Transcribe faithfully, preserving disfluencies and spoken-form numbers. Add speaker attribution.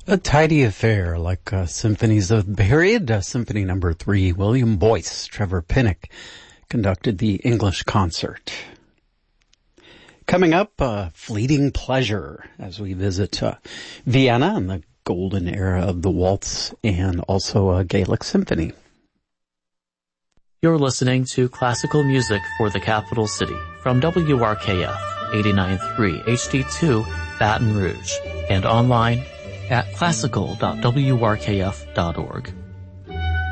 Speaker 1: A tidy affair, like uh, symphonies of the period. Uh, Symphony number three, William Boyce, Trevor Pinnock conducted the English concert. Coming up, uh, Fleeting Pleasure, as we visit uh, Vienna and the golden era of the waltz and also a Gaelic symphony.
Speaker 2: You're listening to classical music for the capital city from W R K F eighty-nine point three H D two Baton Rouge and online at classical dot w r k f dot org.